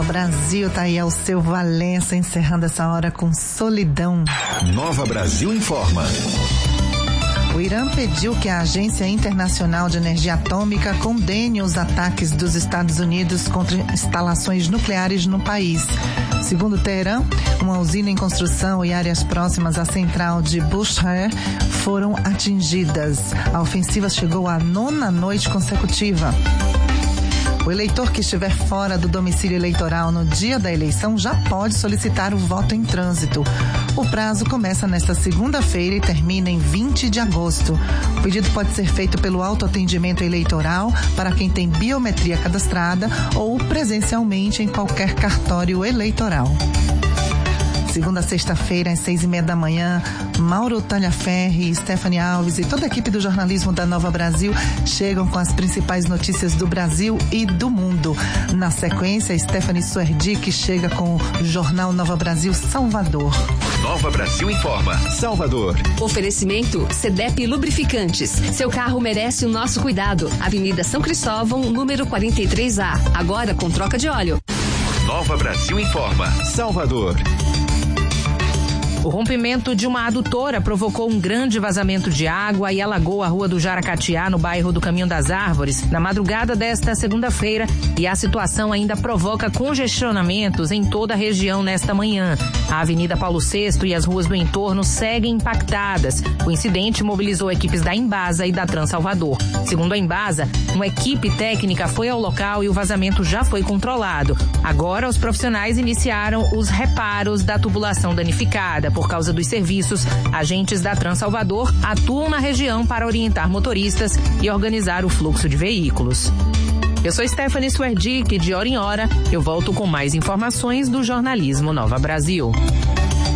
Brasil, tá aí, é o seu Valença, encerrando essa hora com Solidão. Nova Brasil informa. O Irã pediu que a Agência Internacional de Energia Atômica condene os ataques dos Estados Unidos contra instalações nucleares no país. Segundo Teherã, uma usina em construção e áreas próximas à central de Bushehr foram atingidas. A ofensiva chegou à 9ª noite consecutiva. O eleitor que estiver fora do domicílio eleitoral no dia da eleição já pode solicitar o voto em trânsito. O prazo começa nesta segunda-feira e termina em 20 de agosto. O pedido pode ser feito pelo autoatendimento eleitoral para quem tem biometria cadastrada ou presencialmente em qualquer cartório eleitoral. Segunda a sexta-feira, às 6:30 da manhã, Mauro Talhaferri, Stephanie Alves e toda a equipe do jornalismo da Nova Brasil chegam com as principais notícias do Brasil e do mundo. Na sequência, Stephanie Suerdick chega com o Jornal Nova Brasil Salvador. Nova Brasil informa. Salvador. Oferecimento CDEP Lubrificantes. Seu carro merece o nosso cuidado. Avenida São Cristóvão, número 43A. Agora com troca de óleo. Nova Brasil informa. Salvador. O rompimento de uma adutora provocou um grande vazamento de água e alagou a Rua do Jaracatiá, no bairro do Caminho das Árvores, na madrugada desta segunda-feira, e a situação ainda provoca congestionamentos em toda a região nesta manhã. A Avenida Paulo VI e as ruas do entorno seguem impactadas. O incidente mobilizou equipes da Embasa e da Transalvador. Segundo a Embasa, uma equipe técnica foi ao local e o vazamento já foi controlado. Agora, os profissionais iniciaram os reparos da tubulação danificada. Por causa dos serviços, agentes da Transalvador atuam na região para orientar motoristas e organizar o fluxo de veículos. Eu sou Stephanie Suerdick, de hora em hora eu volto com mais informações do jornalismo Nova Brasil.